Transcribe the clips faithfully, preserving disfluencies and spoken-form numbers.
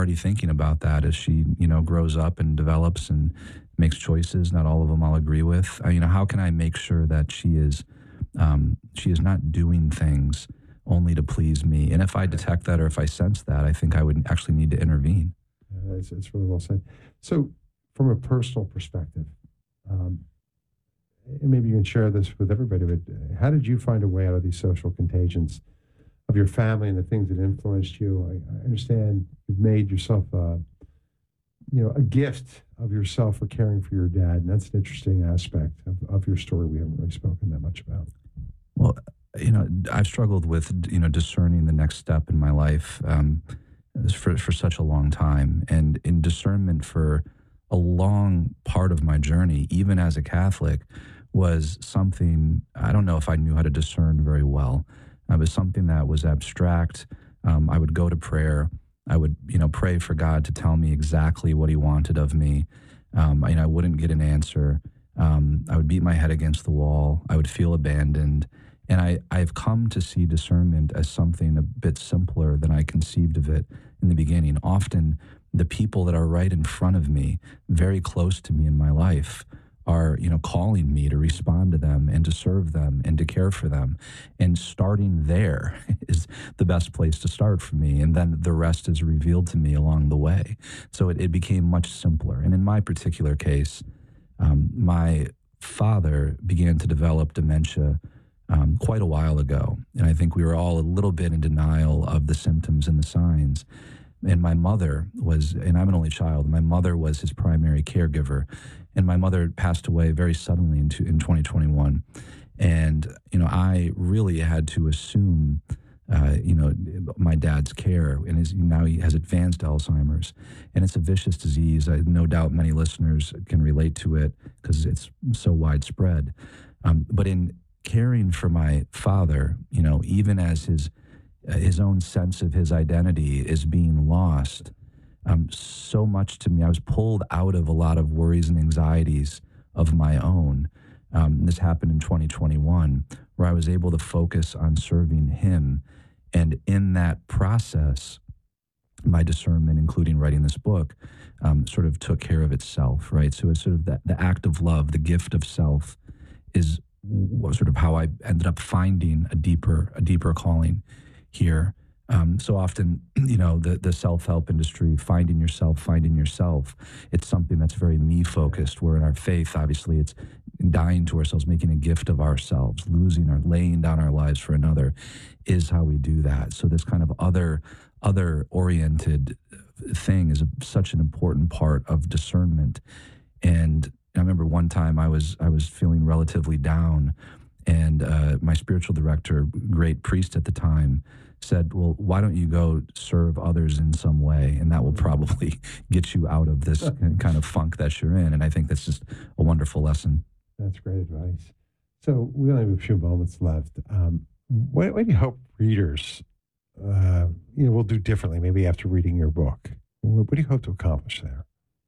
already thinking about that as she, you know, grows up and develops and makes choices. Not all of them I'll agree with. Uh, you know, how can I make sure that she is, um, she is not doing things only to please me? And if I detect that or if I sense that, I think I would actually need to intervene. Uh, it's, it's really well said. So, from a personal perspective, um, and maybe you can share this with everybody, but uh, how did you find a way out of these social contagions of your family and the things that influenced you? I, I understand you've made yourself, uh, you know, a gift of yourself for caring for your dad, and that's an interesting aspect of, of your story we haven't really spoken that much about. Well, you know, I've struggled with, you know, discerning the next step in my life um, for, for such a long time. And in discernment for a long part of my journey, even as a Catholic, was something, I don't know if I knew how to discern very well. It was something that was abstract. Um, I would go to prayer. I would, you know, pray for God to tell me exactly what he wanted of me. Um, you know, I wouldn't get an answer. Um, I would beat my head against the wall. I would feel abandoned. And I, I've come to see discernment as something a bit simpler than I conceived of it in the beginning. Often the people that are right in front of me, very close to me in my life, are, you know, calling me to respond to them and to serve them and to care for them. And starting there is the best place to start for me. And then the rest is revealed to me along the way. So it, it became much simpler. And in my particular case, um, my father began to develop dementia um, quite a while ago. And I think we were all a little bit in denial of the symptoms and the signs. And my mother was, and I'm an only child, my mother was his primary caregiver. And my mother passed away very suddenly in, two, in twenty twenty-one. And, you know, I really had to assume, uh, you know, my dad's care. And his, now he has advanced Alzheimer's. And it's a vicious disease. I no doubt many listeners can relate to it because it's so widespread. Um, but in caring for my father, you know, even as his uh, his own sense of his identity is being lost, um, so much to me, I was pulled out of a lot of worries and anxieties of my own. Um, this happened in twenty twenty-one, where I was able to focus on serving him. And in that process, my discernment, including writing this book, um, sort of took care of itself, right? So it's sort of the, the act of love, the gift of self, is w- sort of how I ended up finding a deeper, a deeper calling here. Um, so often, you know, the, the self-help industry, finding yourself, finding yourself, it's something that's very me-focused, where in our faith, obviously, it's dying to ourselves, making a gift of ourselves, losing or laying down our lives for another is how we do that. So this kind of other, other-oriented thing is a, such an important part of discernment. And I remember one time I was I was feeling relatively down, and uh, my spiritual director, great priest at the time, said, well, why don't you go serve others in some way? And that will probably get you out of this kind of funk that you're in. And I think that's just a wonderful lesson. That's great advice. So we only have a few moments left. Um, what, what do you hope readers, uh, you know, will do differently, maybe after reading your book? What, what do you hope to accomplish there?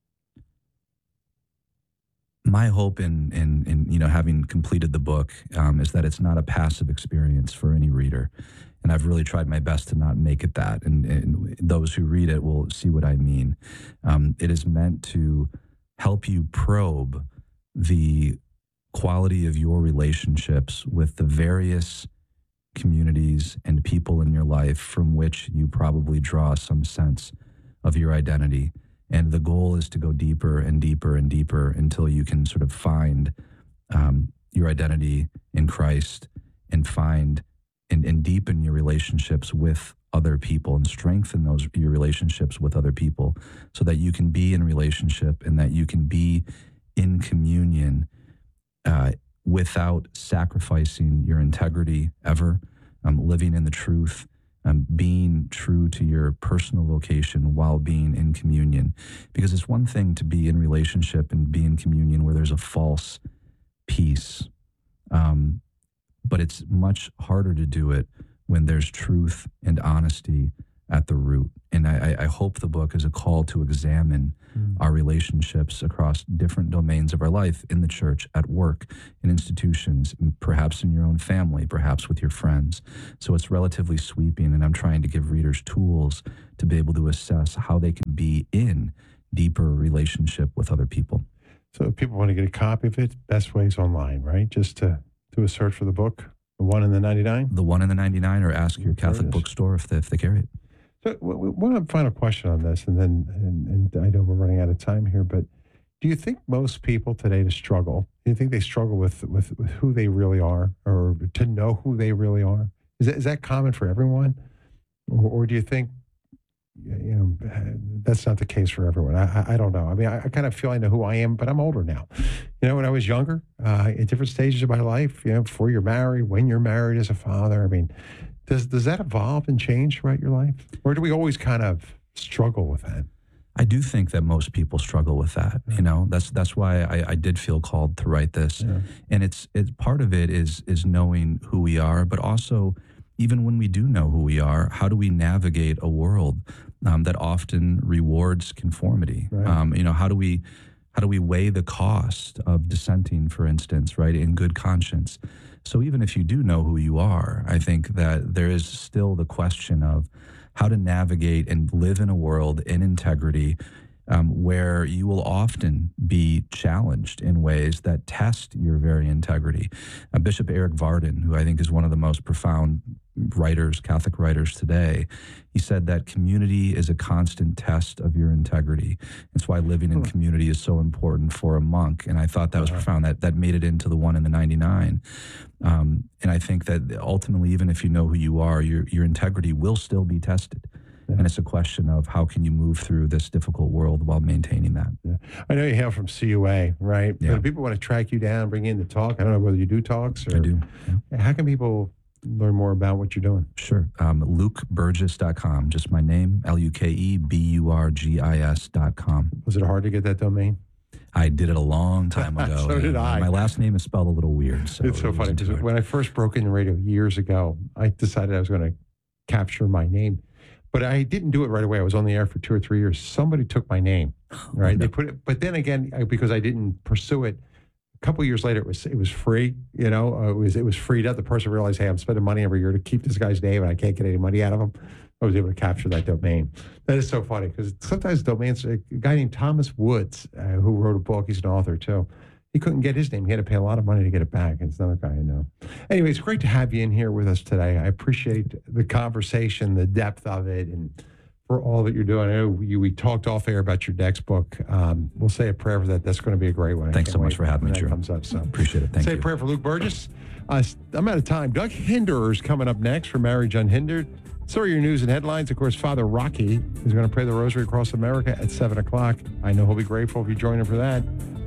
My hope in, in, in you know, having completed the book um, is that it's not a passive experience for any reader. And I've really tried my best to not make it that. And, and those who read it will see what I mean. Um, it is meant to help you probe the quality of your relationships with the various communities and people in your life from which you probably draw some sense of your identity. And the goal is to go deeper and deeper and deeper until you can sort of find um, your identity in Christ and find and, and deepen your relationships with other people and strengthen those your relationships with other people so that you can be in relationship and that you can be in communion uh, without sacrificing your integrity ever, um, living in the truth, um, being true to your personal vocation while being in communion. Because it's one thing to be in relationship and be in communion where there's a false peace. Um, but it's much harder to do it when there's truth and honesty at the root. And I, I hope the book is a call to examine Mm. our relationships across different domains of our life, in the church, at work, in institutions, and perhaps in your own family, perhaps with your friends. So it's relatively sweeping, and I'm trying to give readers tools to be able to assess how they can be in deeper relationship with other people. So if people want to get a copy of it, best way is online, right? Just to do a search for the book, the one in the ninety-nine. The one in the ninety-nine, or ask your There it Catholic is. bookstore if they, if they carry it. So w- w- one final question on this, and then and, and I know we're running out of time here, but do you think most people today to struggle? Do you think they struggle with, with, with who they really are, or to know who they really are? Is that, is that common for everyone, or, or do you think you know that's not the case for everyone? I, I, I don't know. I mean, I, I kind of feel I know who I am, but I'm older now. You know, when I was younger, uh, at different stages of my life, you know, before you're married, when you're married as a father, I mean. Does does that evolve and change throughout your life? Or do we always kind of struggle with that? I do think that most people struggle with that. You know, that's that's why I, I did feel called to write this. Yeah. And it's it's part of it is is knowing who we are, but also even when we do know who we are, how do we navigate a world um, that often rewards conformity? Right. Um, you know, how do we how do we weigh the cost of dissenting, for instance, right, in good conscience? So even if you do know who you are, I think that there is still the question of how to navigate and live in a world in integrity um, where you will often be challenged in ways that test your very integrity. Uh, Bishop Eric Varden, who I think is one of the most profound writers, Catholic writers today, he said that community is a constant test of your integrity. It's why living in community is so important for a monk. And I thought that was Uh-huh. profound. That that made it into the one in the ninety-nine. Um, and I think that ultimately, even if you know who you are, your your integrity will still be tested. Yeah. And it's a question of how can you move through this difficult world while maintaining that. Yeah. I know you hail from C U A, right? Yeah. But if people want to track you down, bring you in to talk, I don't know whether you do talks or I do. Yeah. How can people learn more about what you're doing? Sure. Um, luke burgess dot com, just my name, L U K E B U R G I S dot com. Was it hard to get that domain? I did it a long time ago. So did and I. My last name is spelled a little weird. So It's so it funny wasn't because too hard. when I first broke into radio years ago, I decided I was going to capture my name, but I didn't do it right away. I was on the air for two or three years. Somebody took my name, right? They put it, but then again, I- because I didn't pursue it, a couple of years later, it was it was free. You know, uh, it was it was freed up. The person realized, hey, I'm spending money every year to keep this guy's name, and I can't get any money out of him. I was able to capture that domain. That is so funny because sometimes domains. A guy named Thomas Woods, uh, who wrote a book, he's an author too. He couldn't get his name. He had to pay a lot of money to get it back. It's another guy I know. Anyway, it's great to have you in here with us today. I appreciate the conversation, the depth of it, and for all that you're doing. I know you, we talked off air about your next book. Um, we'll say a prayer for that. That's going to be a great one. I Thanks can't so much wait for having me, when that Drew. comes up. So Appreciate it. Thank say you. a prayer for Luke Burgess. Uh, I'm out of time. Doug Hinderer is coming up next for Marriage Unhindered. So are your news and headlines. Of course, Father Rocky is going to pray the rosary across America at seven o'clock. I know he'll be grateful if you join him for that.